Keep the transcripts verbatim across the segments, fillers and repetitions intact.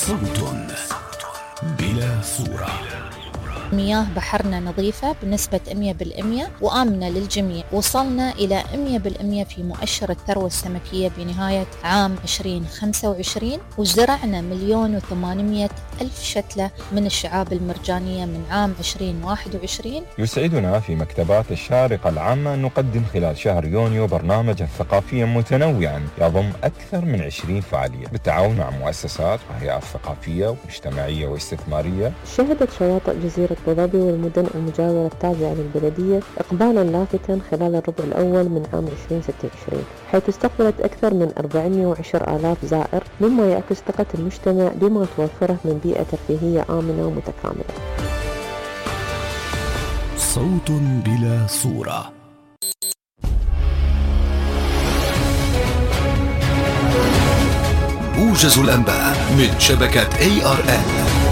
صوت بلا صورة. مياه بحرنا نظيفة بنسبة مية بالمية وآمنة للجميع. وصلنا إلى مية بالمية في مؤشر الثروة السمكية بنهاية عام عشرين خمسة وعشرين، وزرعنا مليون وثمانمائة ألف شتلة من الشعاب المرجانية من عام عشرين واحد وعشرين. يسعدنا في مكتبات الشارقة العامة أن نقدم خلال شهر يونيو برنامجا ثقافيا متنوعا يضم أكثر من عشرين فعالية بالتعاون مع مؤسسات وهيئات ثقافية ومجتمعية واستثمارية. شهدت شواطئ جزيرة أبو ظبي والمدن المجاورة التابعة للبلدية إقبالا لافتا خلال الربع الأول من عام عشرين ستة وعشرين، حيث استقبلت أكثر من أربعمائة وعشرة آلاف زائر، مما يعكس ثقة المجتمع بما توفره من بيئة ترفيهية آمنة ومتكاملة. صوت بلا صورة. موجز الأنباء من شبكة إيه آر إن.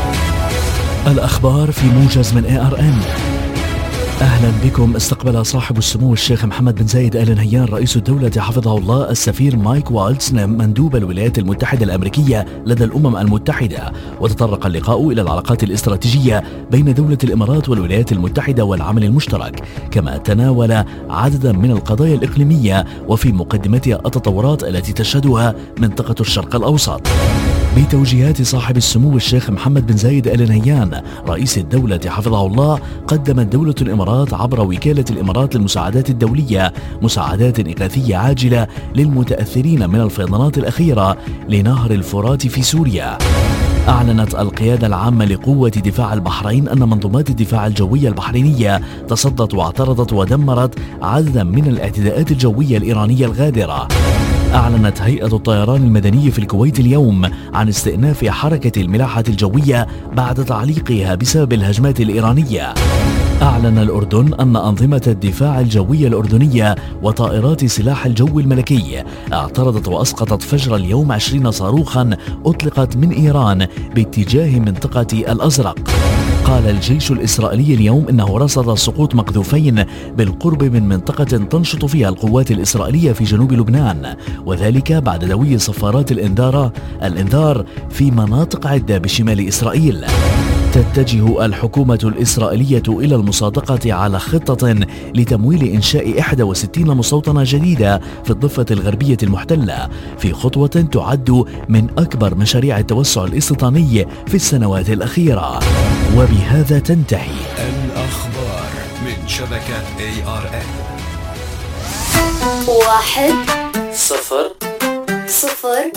الأخبار في موجز من إيه آر إن. أهلا بكم. استقبل صاحب السمو الشيخ محمد بن زايد آل نهيان رئيس الدولة حفظه الله السفير مايك والتزنم مندوب الولايات المتحدة الأمريكية لدى الأمم المتحدة، وتطرق اللقاء إلى العلاقات الاستراتيجية بين دولة الإمارات والولايات المتحدة والعمل المشترك، كما تناول عددا من القضايا الإقليمية وفي مقدمتها التطورات التي تشهدها منطقة الشرق الأوسط. بتوجيهات صاحب السمو الشيخ محمد بن زايد آل نهيان رئيس الدولة حفظه الله، قدمت دولة الإمارات عبر وكالة الإمارات للمساعدات الدولية مساعدات إغاثية عاجلة للمتأثرين من الفيضانات الأخيرة لنهر الفرات في سوريا. أعلنت القيادة العامة لقوة دفاع البحرين أن منظومات الدفاع الجوية البحرينية تصدت واعترضت ودمرت عددا من الاعتداءات الجوية الإيرانية الغادرة. أعلنت هيئة الطيران المدني في الكويت اليوم عن استئناف حركة الملاحة الجوية بعد تعليقها بسبب الهجمات الإيرانية. أعلن الأردن أن أنظمة الدفاع الجوي الأردنية وطائرات سلاح الجو الملكي اعترضت وأسقطت فجر اليوم عشرين صاروخا أطلقت من إيران باتجاه منطقة الأزرق. قال الجيش الإسرائيلي اليوم إنه رصد سقوط مقذوفين بالقرب من منطقة تنشط فيها القوات الإسرائيلية في جنوب لبنان، وذلك بعد دوي صفارات الإنذار الإنذار في مناطق عدة بشمال إسرائيل. تتجه الحكومة الإسرائيلية إلى المصادقة على خطة لتمويل إنشاء إحدى وستين مستوطنة جديدة في الضفة الغربية المحتلة، في خطوة تعد من أكبر مشاريع التوسع الاستيطاني في السنوات الأخيرة. وبهذا تنتهي الأخبار من شبكة إيه آر إن. واحد صفر صفر